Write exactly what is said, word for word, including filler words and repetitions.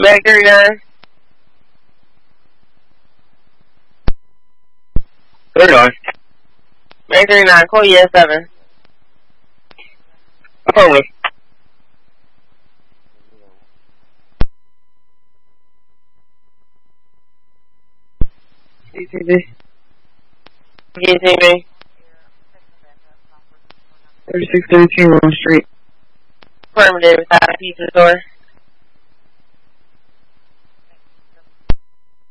Mag thirty-nine. thirty-nine. Mag thirty-nine, call E S seven. Affirmative. G T V. G T V. thirty-six thirty-two Wall Street. Affirmative, without a pizza store.